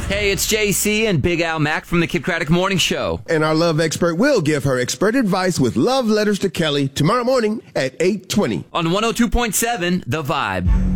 Hey, it's JC and Big Al Mack from the Kid Craddock Morning Show. And our love expert will give her expert advice with love letters to Kelly tomorrow morning at 8:20. On 102.7, The Vibe.